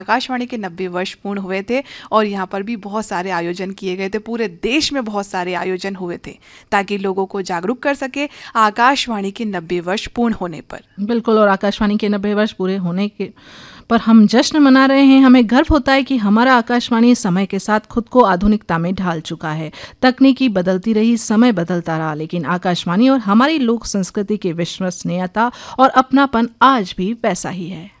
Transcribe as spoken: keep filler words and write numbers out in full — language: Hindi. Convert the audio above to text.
आकाशवाणी के नब्बे वर्ष पूर्ण हुए थे और यहाँ पर भी बहुत सारे आयोजन किए गए थे। पूरे देश में बहुत सारे आयोजन हुए थे ताकि लोगों को जागरूक कर सके आकाशवाणी के नब्बे वर्ष पूर्ण होने पर। बिल्कुल, और आकाशवाणी के नब्बे वर्ष पूरे होने के पर हम जश्न मना रहे हैं। हमें गर्व होता है कि हमारा आकाशवाणी समय के साथ खुद को आधुनिकता में ढाल चुका है। तकनीकी बदलती रही, समय बदलता रहा, लेकिन आकाशवाणी और हमारी लोक संस्कृति की विश्वसनीयता और अपनापन आज भी वैसा ही है।